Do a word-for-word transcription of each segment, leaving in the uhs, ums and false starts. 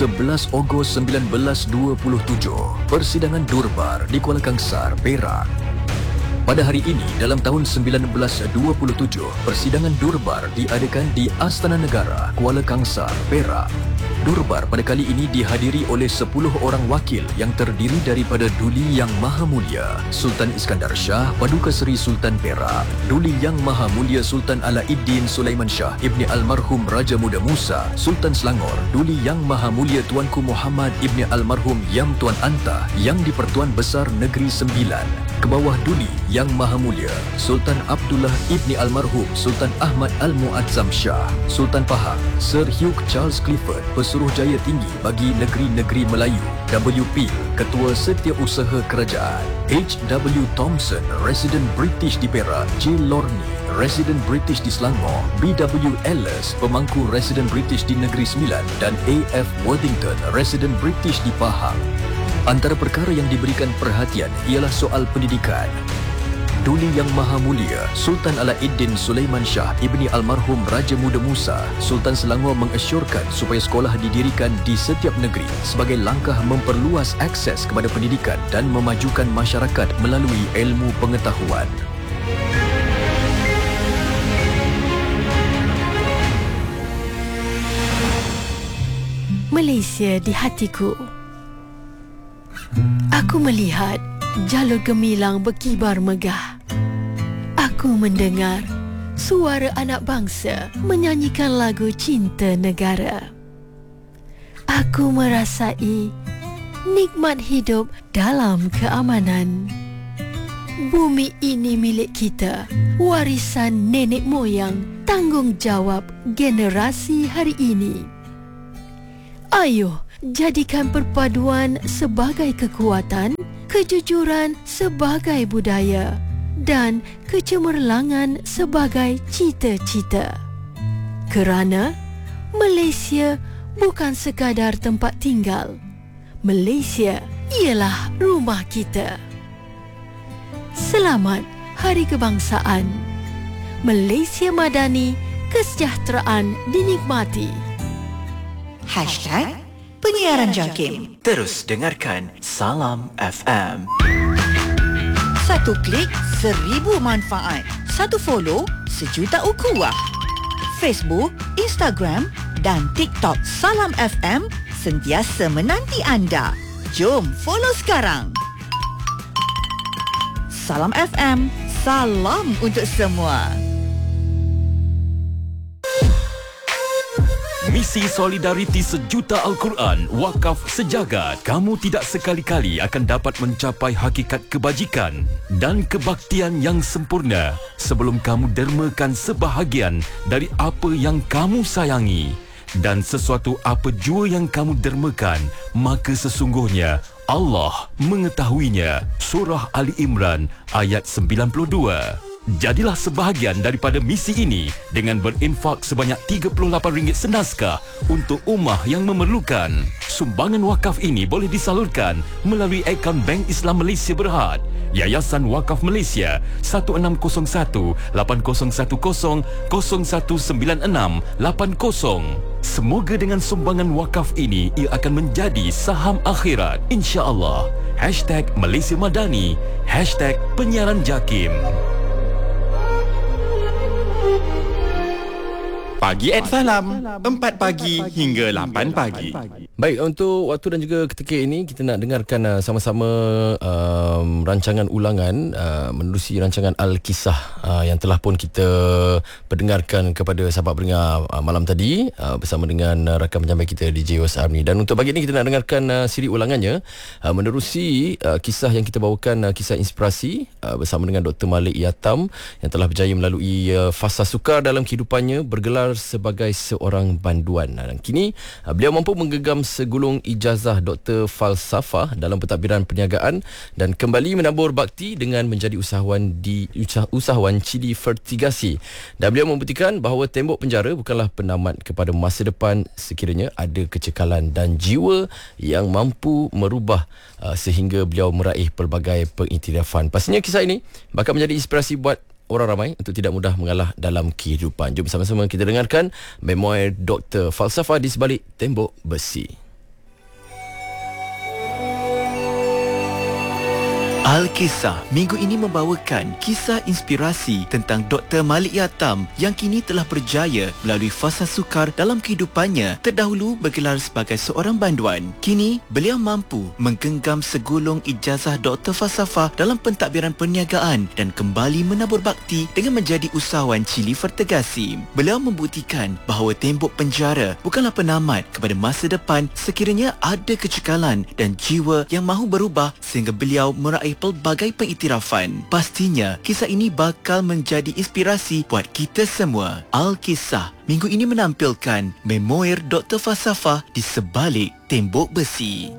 sebelas Ogos seribu sembilan ratus dua puluh tujuh, Persidangan Durbar di Kuala Kangsar, Perak. Pada hari ini, dalam tahun seribu sembilan ratus dua puluh tujuh, Persidangan Durbar diadakan di Astana Negara, Kuala Kangsar, Perak. Durbar pada kali ini dihadiri oleh sepuluh orang wakil yang terdiri daripada Duli Yang Maha Mulia Sultan Iskandar Shah Paduka Seri Sultan Perak, Duli Yang Maha Mulia Sultan Alauddin Sulaiman Shah Ibni Almarhum Raja Muda Musa Sultan Selangor, Duli Yang Maha Mulia Tuanku Muhammad Ibni Almarhum Yam Tuan Anta yang di-Pertuan Besar Negeri Sembilan, ke bawah Duli Yang Maha Mulia Sultan Abdullah Ibni Almarhum Sultan Ahmad Al-Muazzam Shah Sultan Pahang, Sir Hugh Charles Clifford Pesuruhjaya Tinggi bagi Negeri-Negeri Melayu, W P Ketua Setiausaha Kerajaan, H W Thompson Resident British di Perak, J Lorne Resident British di Selangor, B W Ellis Pemangku Resident British di Negeri Sembilan dan A F Worthington Resident British di Pahang. Antara perkara yang diberikan perhatian ialah soal pendidikan. Duli Yang Maha Mulia Sultan Alauddin Sulaiman Shah Ibni Almarhum Raja Muda Musa Sultan Selangor mengesyorkan supaya sekolah didirikan di setiap negeri sebagai langkah memperluas akses kepada pendidikan dan memajukan masyarakat melalui ilmu pengetahuan. Malaysia di hatiku. Aku melihat jalur gemilang berkibar megah. Aku mendengar suara anak bangsa menyanyikan lagu cinta negara. Aku merasai nikmat hidup dalam keamanan. Bumi ini milik kita, warisan nenek moyang, tanggungjawab generasi hari ini. Ayuh, jadikan perpaduan sebagai kekuatan, kejujuran sebagai budaya dan kecemerlangan sebagai cita-cita. Kerana Malaysia bukan sekadar tempat tinggal. Malaysia ialah rumah kita. Selamat Hari Kebangsaan. Malaysia Madani, kesejahteraan dinikmati. Hashtag Penyiaran JAKIM. Terus dengarkan Salam F M. Satu klik, seribu manfaat. Satu follow, sejuta ukhuwah. Facebook, Instagram dan TikTok Salam F M sentiasa menanti anda. Jom follow sekarang. Salam F M, salam untuk semua. Misi Solidariti Sejuta Al-Quran Wakaf Sejagat. Kamu tidak sekali-kali akan dapat mencapai hakikat kebajikan dan kebaktian yang sempurna sebelum kamu dermakan sebahagian dari apa yang kamu sayangi. Dan sesuatu apa jua yang kamu dermakan, maka sesungguhnya Allah mengetahuinya. Surah Ali Imran ayat sembilan puluh dua. Jadilah sebahagian daripada misi ini dengan berinfak sebanyak tiga puluh lapan ringgit senaskah untuk ummah yang memerlukan. Sumbangan wakaf ini boleh disalurkan melalui akaun Bank Islam Malaysia Berhad, Yayasan Wakaf Malaysia satu enam kosong satu lapan kosong satu kosong kosong satu sembilan enam lapan kosong. Semoga dengan sumbangan wakaf ini ia akan menjadi saham akhirat, insya-Allah. Hashtag Malaysia Madani, Hashtag Penyiaran JAKIM. Pagi at Salam, empat pagi hingga lapan pagi. Baik, untuk waktu dan juga ketika ini kita nak dengarkan uh, sama-sama um, rancangan ulangan uh, menerusi rancangan Al-Kisah uh, yang telah pun kita pendengarkan kepada sahabat pendengar uh, malam tadi uh, bersama dengan uh, rakan penjampai kita D J Osam ni. Dan untuk pagi ini kita nak dengarkan uh, siri ulangannya uh, menerusi uh, kisah yang kita bawakan, uh, kisah inspirasi uh, bersama dengan Doktor Malik Yatam yang telah berjaya melalui uh, fasa sukar dalam kehidupannya, bergelar sebagai seorang banduan. Dan kini uh, beliau mampu menggegam segulung ijazah Doktor Falsafah dalam pentadbiran perniagaan dan kembali menabur bakti dengan menjadi usahawan di usah, usahawan Chili Fertigasi. Dan beliau membuktikan bahawa tembok penjara bukanlah penamat kepada masa depan sekiranya ada kecekalan dan jiwa yang mampu merubah uh, sehingga beliau meraih pelbagai pengiktirafan. Pastinya kisah ini bakal menjadi inspirasi buat orang ramai untuk tidak mudah mengalah dalam kehidupan. Jom sama-sama kita dengarkan memoir Doktor Falsafah di sebalik tembok besi. Al-Kisah minggu ini membawakan kisah inspirasi tentang Doktor Malik Yatam yang kini telah berjaya melalui fasa sukar dalam kehidupannya. Terdahulu bergelar sebagai seorang banduan. Kini, beliau mampu menggenggam segulung ijazah Doktor Falsafah dalam pentadbiran perniagaan dan kembali menabur bakti dengan menjadi usahawan Chili Vertigasi. Beliau membuktikan bahawa tembok penjara bukanlah penamat kepada masa depan sekiranya ada kecekalan dan jiwa yang mahu berubah sehingga beliau meraih pelbagai pengiktirafan. Pastinya, kisah ini bakal menjadi inspirasi buat kita semua. Al-Kisah minggu ini menampilkan memoir Doktor Falsafah di sebalik tembok besi.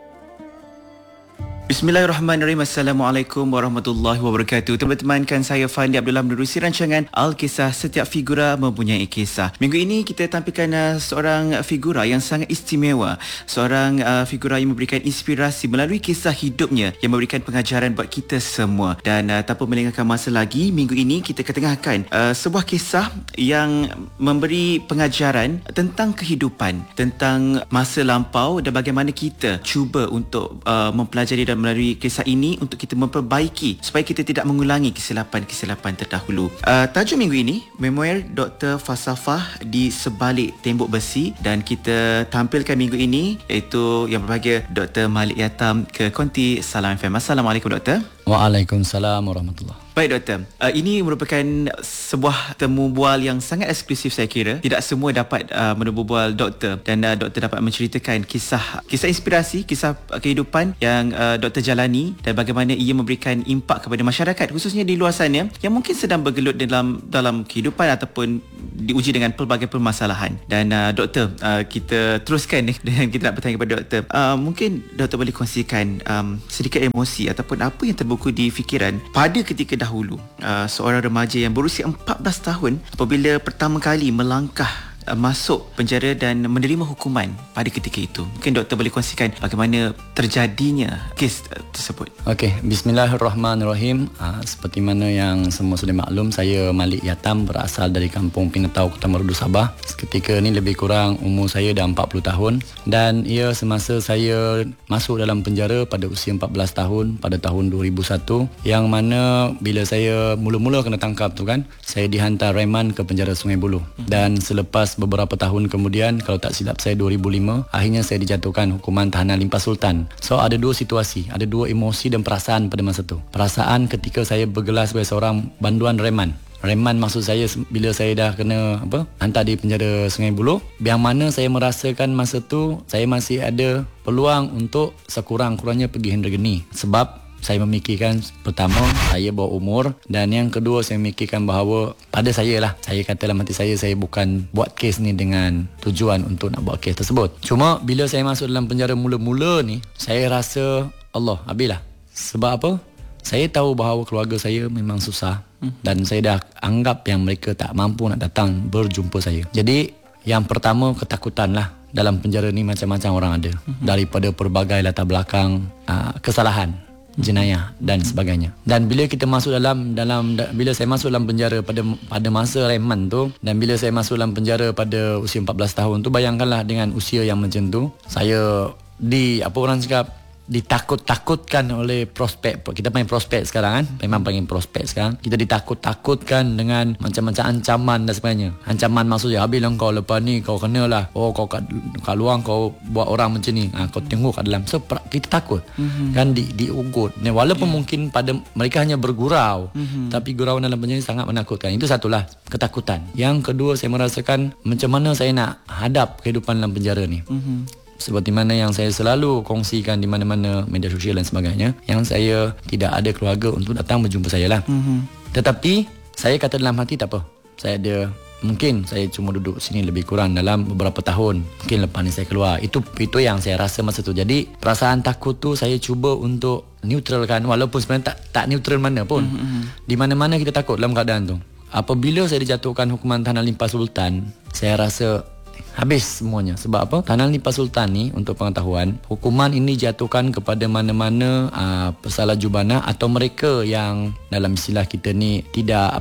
Bismillahirrahmanirrahim. Assalamualaikum warahmatullahi wabarakatuh. Teman-teman, kan saya Fandi Abdullah menerusi rancangan Al-Kisah. Setiap figura mempunyai kisah. Minggu ini kita tampilkan uh, seorang figura yang sangat istimewa. Seorang uh, figura yang memberikan inspirasi melalui kisah hidupnya yang memberikan pengajaran buat kita semua. Dan uh, tanpa melengahkan masa lagi, minggu ini kita ketengahkan uh, sebuah kisah yang memberi pengajaran tentang kehidupan, tentang masa lampau dan bagaimana kita cuba untuk uh, mempelajari dan melalui kisah ini untuk kita memperbaiki supaya kita tidak mengulangi kesilapan-kesilapan terdahulu. Uh, tajuk minggu ini, memoir Doktor Falsafah di sebalik tembok besi, dan kita tampilkan minggu ini iaitu yang berbahagia Doktor Malik Yatam ke konti Salam F M. Assalamualaikum Doktor. Waalaikumsalam warahmatullahi. Baik Doktor, uh, ini merupakan sebuah temu bual yang sangat eksklusif saya kira. Tidak semua dapat uh, menemu bual Doktor, dan uh, Doktor dapat menceritakan kisah kisah inspirasi, kisah uh, kehidupan yang uh, Doktor jalani dan bagaimana ia memberikan impak kepada masyarakat khususnya di luar sana yang mungkin sedang bergelut dalam dalam kehidupan ataupun diuji dengan pelbagai permasalahan. Dan uh, Doktor, uh, kita teruskan dan kita nak bertanya kepada Doktor. Uh, mungkin Doktor boleh kongsikan um, sedikit emosi ataupun apa yang terbuku di fikiran pada ketika dahulu uh, seorang remaja yang berusia empat belas tahun apabila pertama kali melangkah uh, masuk penjara dan menerima hukuman pada ketika itu. Mungkin Doktor boleh kongsikan bagaimana terjadinya kes uh, tersebut. Okey, bismillahirrahmanirrahim. Uh, seperti mana yang semua sudah maklum, saya Malik Yatam, berasal dari kampung Pinetau, Kota Marudu, Sabah. Ketika ni lebih kurang umur saya dah empat puluh tahun, dan ia semasa saya masuk dalam penjara pada usia empat belas tahun pada tahun dua ribu satu, yang mana bila saya mula-mula kena tangkap tu kan, saya dihantar reman ke penjara Sungai Buloh. Dan selepas beberapa tahun kemudian, kalau tak silap saya dua ribu lima, akhirnya saya dijatuhkan hukuman tahanan limpah sultan. So ada dua situasi, ada dua emosi dan perasaan pada masa tu. Perasaan ketika saya bergelar sebagai seorang banduan reman. Reman maksud saya bila saya dah kena apa hantar di penjara Sungai Buloh, yang mana saya merasakan masa tu saya masih ada peluang untuk sekurang-kurangnya pergi Hendrageni. Sebab saya memikirkan, pertama, saya bawa umur, dan yang kedua saya memikirkan bahawa pada saya lah, saya kata dalam hati saya, saya bukan buat kes ni dengan tujuan untuk nak buat kes tersebut. Cuma bila saya masuk dalam penjara mula-mula ni, saya rasa Allah, habislah. Sebab apa? Saya tahu bahawa keluarga saya memang susah, dan saya dah anggap yang mereka tak mampu nak datang berjumpa saya. Jadi yang pertama, ketakutan lah. Dalam penjara ni macam-macam orang ada, daripada pelbagai latar belakang uh, kesalahan, jenayah dan sebagainya. Dan bila kita masuk dalam dalam bila saya masuk dalam penjara pada pada masa reman tu, dan bila saya masuk dalam penjara pada usia empat belas tahun tu, bayangkanlah dengan usia yang macam tu, saya di apa orang cakap ditakut-takutkan oleh prospek. Kita main prospek sekarang kan, memang panggil prospek sekarang. Kita ditakut-takutkan dengan macam-macam ancaman dan sebagainya. Ancaman maksudnya, habislah kau lepas ni kau kenalah, oh kau kat, kat luar kau buat orang macam ni, ha, kau tengok kat dalam. So kita takut, mm-hmm. kan di diugut. Walaupun yeah. mungkin pada mereka hanya bergurau, mm-hmm. tapi gurauan dalam penjara sangat menakutkan. Itu satulah, ketakutan. Yang kedua, saya merasakan macam mana saya nak hadap kehidupan dalam penjara ni. Mm-hmm. Seperti mana yang saya selalu kongsikan di mana-mana media sosial dan sebagainya, yang saya tidak ada keluarga untuk datang berjumpa saya lah. Mm-hmm. Tetapi saya kata dalam hati, tak apa, saya ada, mungkin saya cuma duduk sini lebih kurang dalam beberapa tahun, mungkin lepas ni saya keluar. Itu itu yang saya rasa masa tu. Jadi perasaan takut tu saya cuba untuk neutralkan, walaupun sebenarnya tak tak neutral mana pun. Mm-hmm. Di mana-mana kita takut dalam keadaan tu. Apabila saya dijatuhkan hukuman tahanan limpah sultan, saya rasa habis semuanya. Sebab apa? Tahanan limpah sultan ni, untuk pengetahuan, hukuman ini dijatuhkan kepada mana-mana uh, pesalah jubanah atau mereka yang dalam istilah kita ni tidak apa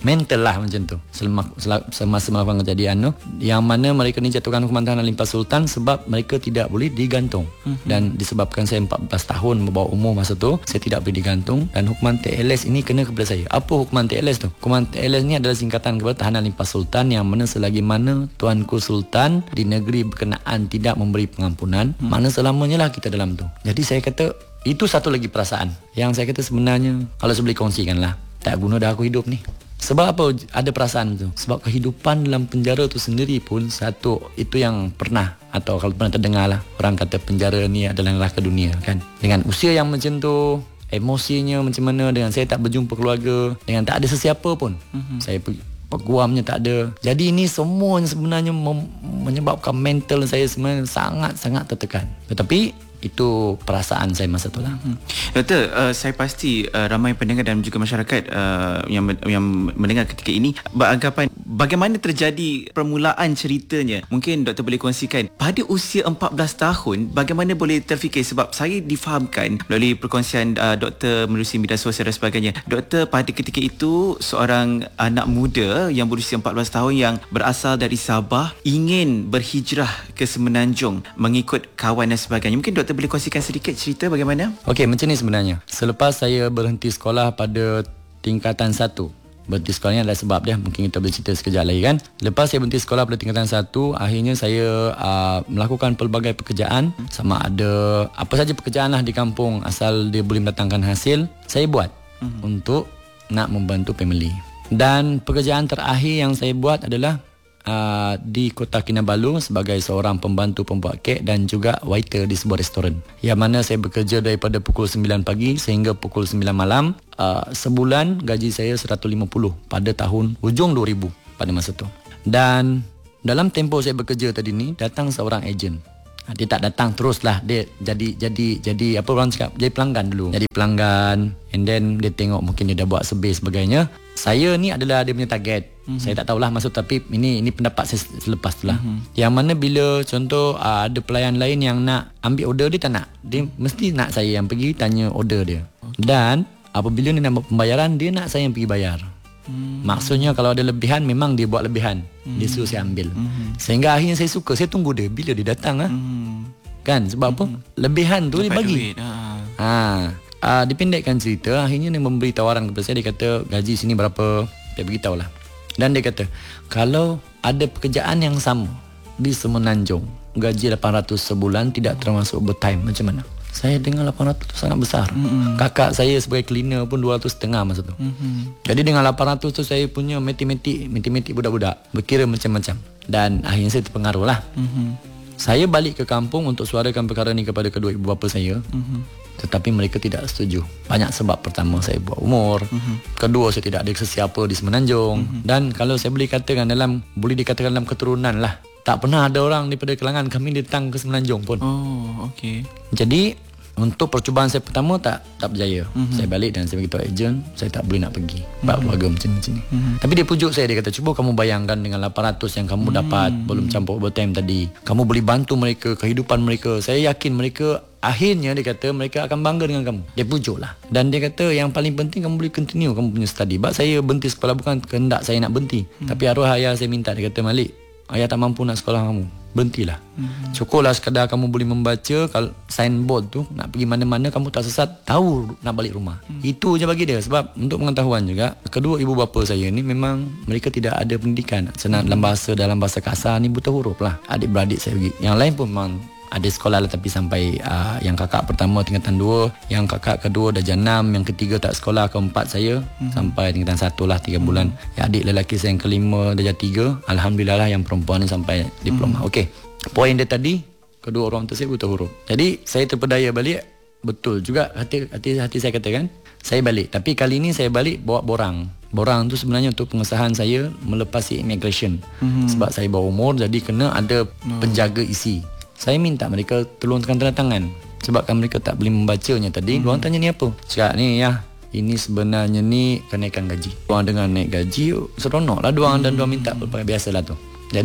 mental lah macam tu selama, semasa melakukan kejadian tu, yang mana mereka ni jatuhkan hukuman tahanan limpah sultan sebab mereka tidak boleh digantung. Mm-hmm. Dan disebabkan saya empat belas tahun membawa umur masa tu, saya tidak boleh digantung dan hukuman T L S ini kena kepada saya. Apa hukuman T L S tu? Hukuman T L S ni adalah singkatan kepada tahanan limpah sultan, yang mana selagi mana tuanku sultan di negeri berkenaan tidak memberi pengampunan, mm. mana selamanya lah kita dalam tu. Jadi saya kata itu satu lagi perasaan yang saya kata sebenarnya kalau saya boleh kongsikan lah, tak guna dah aku hidup ni. Sebab apa ada perasaan tu? Sebab kehidupan dalam penjara tu sendiri pun satu, itu yang pernah, atau kalau pernah terdengar lah, orang kata penjara ni adalah neraka dunia kan. Dengan usia yang macam tu, emosinya macam mana, dengan saya tak berjumpa keluarga, dengan tak ada sesiapa pun, mm-hmm. saya pergi peguamnya tak ada. Jadi ini semua sebenarnya mem- menyebabkan mental saya sebenarnya sangat-sangat tertekan. Tetapi itu perasaan saya masa tu lah. Hmm. Doktor, uh, saya pasti uh, ramai pendengar dan juga masyarakat uh, yang yang mendengar ketika ini beranggapan bagaimana terjadi permulaan ceritanya. Mungkin doktor boleh kongsikan pada usia empat belas tahun bagaimana boleh terfikir, sebab saya difahamkan melalui perkongsian uh, doktor menerusi media sosial dan sebagainya. Doktor pada ketika itu seorang anak muda yang berusia empat belas tahun yang berasal dari Sabah ingin berhijrah ke Semenanjung mengikut kawan dan sebagainya. Mungkin doktor boleh kongsikan sedikit cerita bagaimana? Okey, macam ni sebenarnya. Selepas saya berhenti sekolah pada tingkatan satu, berhenti sekolah ni adalah sebab dia, mungkin kita boleh cerita sekejap lagi kan. Lepas saya berhenti sekolah pada tingkatan satu, akhirnya saya uh, melakukan pelbagai pekerjaan, sama ada apa saja pekerjaan lah di kampung asal dia boleh mendatangkan hasil, saya buat hmm. untuk nak membantu family. Dan pekerjaan terakhir yang saya buat adalah Uh, di Kota Kinabalu sebagai seorang pembantu pembuat kek dan juga waiter di sebuah restoran, yang mana saya bekerja daripada pukul sembilan pagi sehingga pukul sembilan malam. uh, Sebulan gaji saya seratus lima puluh pada tahun hujung dua ribu pada masa tu. Dan dalam tempoh saya bekerja tadi ni, datang seorang ejen. Dia tak datang teruslah, dia jadi jadi jadi apa orang cakap, jadi pelanggan dulu. Jadi pelanggan, and then dia tengok mungkin dia dah buat survey sebagainya. Saya ni adalah dia punya target. Mm-hmm. Saya tak tahulah maksud, tapi ini ini pendapat saya selepas tu lah. Mm-hmm. Yang mana bila contoh uh, ada pelayan lain yang nak ambil order, dia tak nak. Dia mesti nak saya yang pergi tanya order dia. Okay. Dan apabila dia nak buat pembayaran, dia nak saya yang pergi bayar. Hmm. Maksudnya kalau ada lebihan, memang dia buat lebihan, hmm. dia suruh saya ambil. hmm. Sehingga akhirnya saya suka, saya tunggu dia bila dia datang. hmm. Kan sebab apa? hmm. Lebihan tu dapat dia bagi duit, ha. Ha. Uh, dipendekkan cerita, akhirnya dia memberi tawaran kepada saya. Dia kata gaji sini berapa, dia beritahu lah. Dan dia kata kalau ada pekerjaan yang sama di Semenanjung, gaji lapan ratus sebulan tidak termasuk overtime, macam mana? Saya dengar lapan ratus tu sangat besar. Mm-hmm. Kakak saya sebagai cleaner pun dua ratus setengah masa tu. Mm-hmm. Jadi dengan lapan ratus tu saya punya matematik, matematik budak-budak, berkira macam-macam. Dan akhirnya saya terpengaruh lah. Mm-hmm. Saya balik ke kampung untuk suarakan perkara ni kepada kedua ibu bapa saya. Mm-hmm. Tetapi mereka tidak setuju. Banyak sebab. Pertama, saya buat umur. Mm-hmm. Kedua, saya tidak ada sesiapa di Semenanjung. Mm-hmm. Dan kalau saya boleh katakan dalam, boleh dikatakan dalam keturunan lah, tak pernah ada orang daripada kalangan kami datang ke Semenanjung pun. Oh, okey. Jadi untuk percubaan saya pertama tak tak berjaya. Mm-hmm. Saya balik dan saya beritahu ejen, saya tak boleh nak pergi. Sebab mm-hmm. keluarga macam ni macam ni. Mm-hmm. Tapi dia pujuk saya, dia kata cuba kamu bayangkan dengan lapan ratus yang kamu mm-hmm. dapat, belum campur overtime tadi, kamu boleh bantu mereka, kehidupan mereka. Saya yakin mereka akhirnya, dia kata, mereka akan bangga dengan kamu. Dia pujuk lah. Dan dia kata yang paling penting kamu boleh continue kamu punya study. Sebab saya berhenti sekolah bukan kehendak saya nak berhenti. Mm-hmm. Tapi arwah ayah saya minta, dia kata, Malik, ayah tak mampu nak sekolah kamu, berhentilah. Mm-hmm. Cukuplah sekadar kamu boleh membaca, kalau signboard tu nak pergi mana-mana kamu tak sesat, tahu nak balik rumah. Mm-hmm. Itu je bagi dia. Sebab untuk pengetahuan juga, kedua ibu bapa saya ni memang mereka tidak ada pendidikan. Senang mm-hmm. dalam bahasa dalam bahasa kasar ni buta huruf lah. Adik-beradik saya pergi, yang lain pun memang ada sekolah lah, tapi sampai uh, yang kakak pertama tingkatan dua, yang kakak kedua darjah enam, yang ketiga tak sekolah, keempat saya mm-hmm. sampai tingkatan satu lah tiga mm-hmm. bulan. Yang adik lelaki saya yang kelima darjah tiga, alhamdulillah lah yang perempuan ni sampai diploma. Mm-hmm. Okey, poin dia tadi, kedua orang tu saya buta huruf. Jadi saya terpedaya balik, betul juga hati hati hati saya katakan, saya balik. Tapi kali ni saya balik bawa borang. Borang tu sebenarnya untuk pengesahan saya melepasi immigration. Mm-hmm. Sebab saya bawa umur, jadi kena ada mm. penjaga isi. Saya minta mereka tolongkan tanda tangan, sebabkan mereka tak boleh membacanya tadi. Hmm. Diorang tanya ni apa? Cakap ni ya, ini sebenarnya ni kenaikan gaji. Diorang dengan naik gaji, seronok lah diorang. Hmm. Dan diorang minta, biasalah tu. Jadi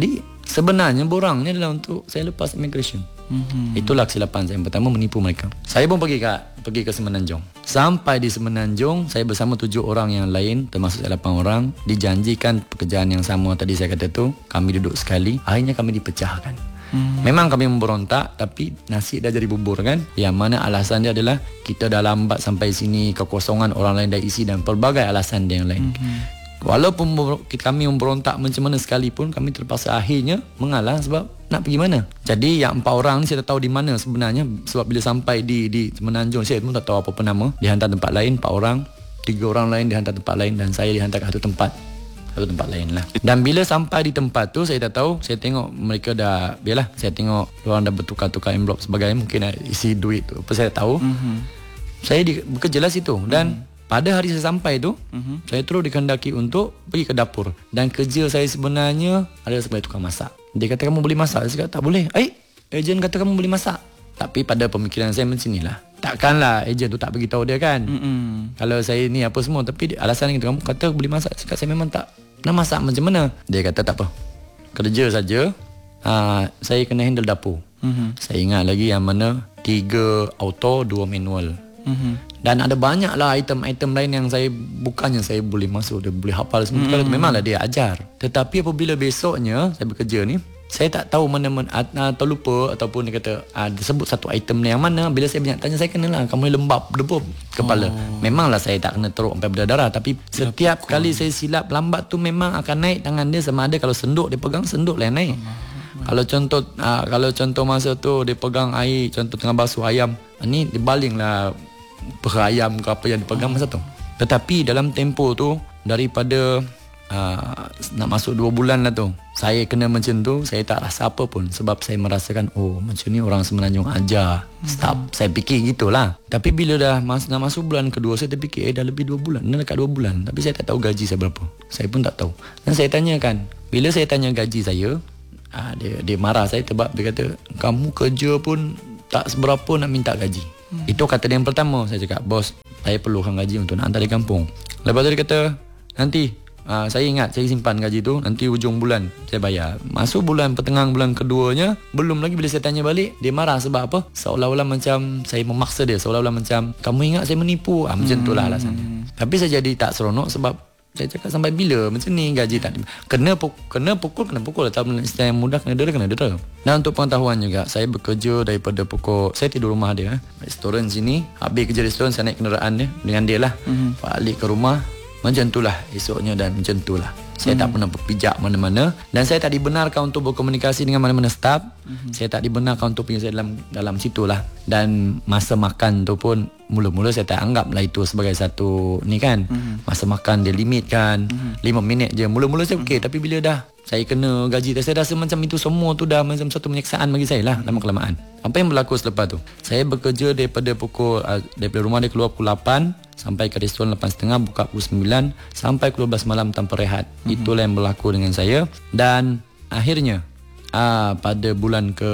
Sebenarnya borangnya adalah untuk saya lepas immigration. Mm-hmm. Itulah kesilapan saya yang pertama, menipu mereka. Saya pun pergi ke pergi ke Semenanjung. Sampai di Semenanjung, saya bersama tujuh orang yang lain, termasuk saya lapan orang, dijanjikan pekerjaan yang sama tadi saya kata tu. Kami duduk sekali, akhirnya kami dipecahkan. Hmm. Memang kami memberontak, tapi nasi dah jadi bubur kan. Yang mana alasan dia adalah kita dah lambat sampai sini, kekosongan orang lain dah isi dan pelbagai alasan dia yang lain. Hmm. Walaupun kami memberontak macam mana sekalipun, kami terpaksa akhirnya mengalah sebab nak pergi mana. Jadi yang empat orang ni saya tak tahu di mana sebenarnya, sebab bila sampai di di Semenanjung saya pun tak tahu apa-apa nama. Dihantar tempat lain empat orang, tiga orang lain dihantar tempat lain dan saya dihantar ke satu tempat. Satu tempat lain lah. Dan bila sampai di tempat tu saya tak tahu, saya tengok mereka dah, biarlah saya tengok orang dah bertukar-tukar envelope sebagainya, mungkin isi duit tu apa saya tahu. Mm-hmm. Saya di, bekerja lah situ dan mm-hmm. pada hari saya sampai tu, mm-hmm. saya terus dikehendaki untuk pergi ke dapur. Dan kerja saya sebenarnya adalah sebagai tukang masak. Dia kata kamu boleh masak. Saya kata tak boleh. Eh, ejen kata kamu boleh masak. Tapi pada pemikiran saya macam inilah. Takkanlah ejen tu tak beritahu dia kan. Mm-hmm. Kalau saya ni apa semua. Tapi alasan itu kamu kata boleh masak. Saya kata saya memang tak nak masak macam mana. Dia kata tak apa. Kerja saja. Ha, saya kena handle dapur. Mm-hmm. Saya ingat lagi yang mana tiga auto, dua manual. Mm-hmm. Dan ada banyaklah item-item lain yang saya bukannya saya boleh masuk, dia boleh hafal semua. Mm-hmm. Kalau memanglah dia ajar. Tetapi apabila besoknya saya bekerja ni, saya tak tahu mana-mana atau lupa ataupun dia kata ah, dia sebut satu item ni yang mana. Bila saya banyak tanya, saya kenalah kamu ni lembab debu kepala. Oh. Memanglah saya tak kena teruk sampai berdarah, tapi setiap ya, kali saya silap lambat tu memang akan naik tangan dia, sama ada kalau senduk dia pegang, senduk lah naik. Oh. Kalau contoh ah, kalau contoh masa tu dia pegang air, contoh tengah basuh ayam, ni dia balinglah perayam ke apa yang dipegang masa tu. Tetapi dalam tempoh tu daripada uh, nak masuk dua bulan lah tu, saya kena macam tu, saya tak rasa apa pun. Sebab saya merasakan oh macam ni orang Semenanjung ajar. Stop. Hmm. Saya fikir gitulah. Tapi bila dah mas- nak masuk bulan kedua, saya terfikir eh dah lebih dua bulan, dah dekat dua bulan. Tapi saya tak tahu gaji saya berapa. Saya pun tak tahu. Dan saya tanyakan, bila saya tanya gaji saya, uh, dia, dia marah saya sebab dia kata kamu kerja pun tak seberapa nak minta gaji. Hmm. Itu kata dia yang pertama. Saya cakap, bos, saya perlukan gaji untuk nak hantar di kampung. Lepas tu dia kata, nanti uh, saya ingat saya simpan gaji tu, nanti hujung bulan saya bayar. Masuk bulan pertengahan bulan keduanya, belum lagi bila saya tanya balik, dia marah sebab apa? Seolah-olah macam saya memaksa dia, seolah-olah macam kamu ingat saya menipu. Ah, macam tu lah alasannya. Tapi saya jadi tak seronok sebab saya cakap sampai bila macam ni gaji tak kena pukul, kena pukul kena pukul lah. Tak istilah yang mudah kena dera kena dera. Dan untuk pengetahuan juga, saya bekerja daripada pukul, saya tidur rumah dia, restoran sini, habis kerja restoran saya naik kenderaan dia dengan dia lah. Mm-hmm. Balik ke rumah macam itulah esoknya dan macam itulah. Saya mm-hmm. tak pernah berpijak mana-mana dan saya tak dibenarkan untuk berkomunikasi dengan mana-mana staf. Mm-hmm. Saya tak dibenarkan untuk pergi saya dalam dalam situlah. Dan masa makan tu pun mula-mula saya tak anggaplah itu sebagai satu ni kan. Mm-hmm. Masa makan dia limit kan. Mm-hmm. lima minit je. Mula-mula saya okey, mm-hmm. tapi bila dah saya kena gaji, saya rasa macam itu semua tu dah macam satu penyiksaan bagi saya lah lama kelamaan. Apa yang berlaku selepas tu? Saya bekerja daripada pukul daripada rumah dia keluar pukul lapan sampai ke restoran lapan tiga puluh, buka pukul sembilan sampai dua belas malam tanpa rehat. Mm-hmm. Itulah yang berlaku dengan saya. Dan akhirnya aa, pada bulan ke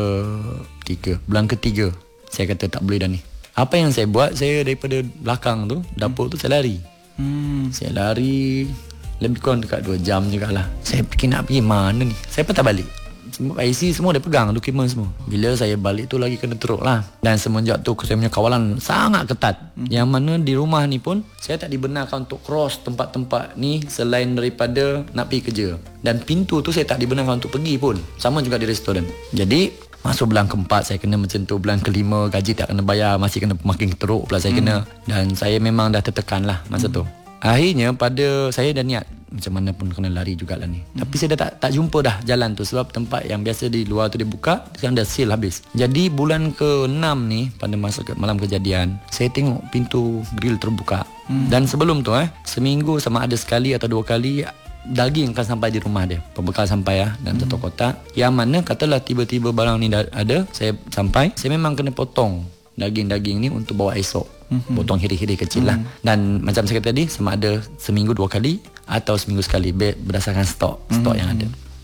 tiga, bulan ketiga saya kata tak boleh dah ni. Apa yang saya buat, saya daripada belakang tu, dapur tu saya lari. Hmm. Saya lari lebih kurang dekat dua jam jugalah. Saya fikir nak pergi mana ni. Saya pun tak balik. Semua I C semua dia pegang, dokumen semua. Bila saya balik tu lagi kena teruk lah. Dan semenjak tu saya punya kawalan sangat ketat. Hmm. Yang mana di rumah ni pun saya tak dibenarkan untuk cross tempat-tempat ni selain daripada nak pergi kerja. Dan pintu tu saya tak dibenarkan untuk pergi pun. Sama juga di restoran. Jadi masuk bulan keempat saya kena macam tu. Bulan kelima gaji tak kena bayar, masih kena makin teruk pula saya hmm. kena. Dan saya memang dah tertekan lah masa hmm. tu. Akhirnya pada saya dah niat macam mana pun kena lari jugalah ni. Hmm. Tapi saya dah tak, tak jumpa dah jalan tu. Sebab tempat yang biasa di luar tu dia buka, sekarang dah seal habis. Jadi bulan ke enam ni, pada masa ke, malam kejadian, saya tengok pintu grill terbuka. Hmm. Dan sebelum tu eh seminggu sama ada sekali atau dua kali daging akan sampai di rumah dia. Pembekal sampai lah dalam satu kotak. Yang mana katalah tiba-tiba barang ni dah ada, saya sampai, saya memang kena potong daging-daging ni untuk bawa esok. Mm-hmm. Potong hiri-hiri kecil lah. Mm-hmm. Dan macam saya kata tadi, sama ada seminggu dua kali atau seminggu sekali berdasarkan stok mm-hmm. stok yang ada.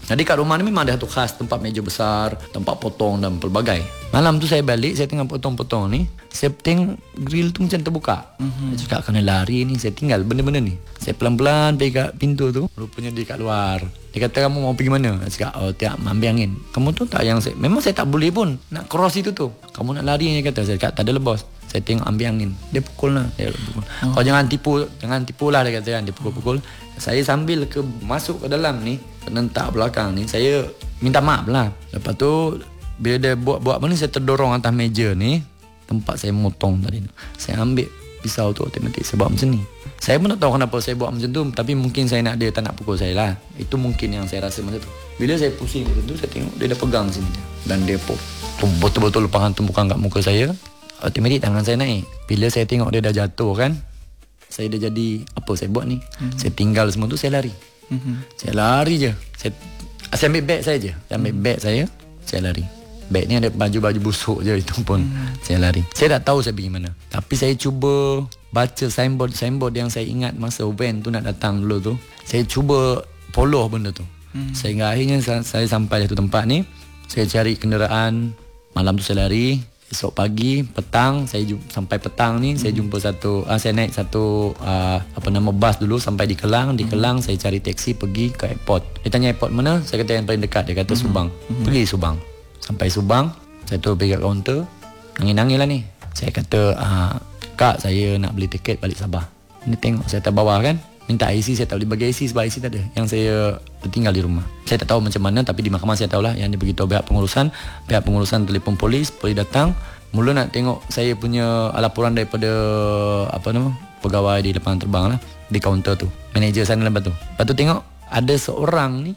Jadi kat rumah ni memang ada satu khas, tempat meja besar, tempat potong dan pelbagai. Malam tu saya balik, saya tengah potong-potong ni, saya tengok grill tu macam terbuka. Mm-hmm. Saya cakap kena lari ni, saya tinggal benda-benda ni. Saya pelan-pelan pergi kat pintu tu, rupanya dia kat luar. Dia kata, kamu mau pergi mana? Saya cakap, oh tiap ambil angin. Kamu tu tak yang saya, memang saya tak boleh pun nak cross itu tu. Kamu nak lari, dia kata. Saya cakap, tak ada lebos. Saya tengok ambil angin. Dia pukul lah. Dia pukul. Oh. Kau jangan tipu, jangan tipu lah, dia kata kan. Dia pukul-pukul. Saya sambil ke masuk ke dalam ni, penentak belakang ni, saya minta maaf lah. Lepas tu, bila dia buat-buat apa ni, saya terdorong atas meja ni, tempat saya motong tadi. Saya ambil pisau tu otomatik saya buat macam ni. Saya pun tak tahu kenapa saya buat macam tu, tapi mungkin saya nak dia tak nak pukul saya lah. Itu mungkin yang saya rasa masa tu. Bila saya pusing macam tu, saya tengok dia dah pegang sini. Dan dia pun betul-betul lepahan tumpukan kat muka saya. Otomatik tangan saya naik. Bila saya tengok dia dah jatuh kan, saya dah jadi, apa saya buat ni? Mm-hmm. Saya tinggal semua tu, saya lari. Mm-hmm. Saya lari je. Saya, saya ambil beg saya je. Saya ambil mm-hmm. beg saya, saya lari. Beg ni ada baju-baju busuk je, itu pun mm-hmm. saya lari. Saya tak tahu saya pergi mana. Tapi saya cuba baca signboard-signboard yang saya ingat masa van tu nak datang dulu tu. Saya cuba follow benda tu. Mm-hmm. Sehingga akhirnya saya, saya sampai satu tempat ni. Saya cari kenderaan. Malam tu saya lari. Esok pagi, petang, saya jumpa, sampai petang ni hmm. saya jumpa satu, uh, saya naik satu uh, apa nama bas dulu sampai di Kelang. Di hmm. Kelang saya cari teksi pergi ke airport. Dia tanya airport mana? Saya kata yang paling dekat. Dia kata hmm. Subang. Hmm. Pergi Subang. Sampai Subang, saya tu pergi kat kaunter. Nangis-nangis lah ni. Saya kata, uh, kak, saya nak beli tiket balik Sabah. Ni tengok saya tak bawa kan. Minta I C, saya tak boleh bagi I C sebab I C tak ada. Yang saya tinggal di rumah. Saya tak tahu macam mana, tapi di mahkamah saya tahulah. Yang dia beritahu pihak pengurusan. Pihak pengurusan telefon polis, polis datang. Mula nak tengok saya punya laporan daripada apa nama pegawai di lapangan terbang lah, di kaunter tu. Manager sana lepas tu. Lepas tu tengok ada seorang ni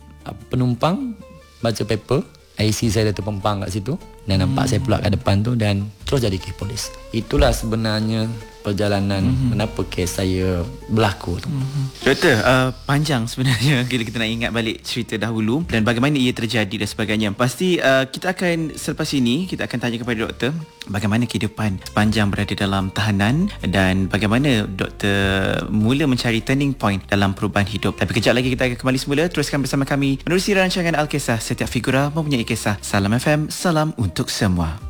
penumpang baca paper. I C saya dah terpempang kat situ. Dan nampak hmm. saya pula kat depan tu. Dan terus jadi kes polis. Itulah sebenarnya perjalanan mm-hmm. kenapa kes saya berlaku tu. Mm-hmm. Doktor, uh, panjang sebenarnya bila kita nak ingat balik cerita dahulu dan bagaimana ia terjadi dan sebagainya. Pasti uh, kita akan selepas ini kita akan tanya kepada doktor bagaimana kehidupan panjang berada dalam tahanan dan bagaimana doktor mula mencari turning point dalam perubahan hidup. Tapi kejap lagi kita akan kembali semula. Teruskan bersama kami menerusi rancangan Al-Kisah. Setiap figura mempunyai kisah. Salam F M, salam untuk semua.